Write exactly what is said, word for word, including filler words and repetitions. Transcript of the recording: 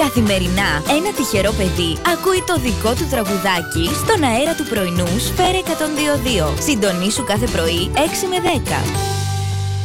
Καθημερινά, ένα τυχερό παιδί ακούει το δικό του τραγουδάκι στον αέρα του πρωινού Σφαίρα εκατόν δύο κόμμα δύο. Συντονίσου κάθε πρωί έξι με δέκα.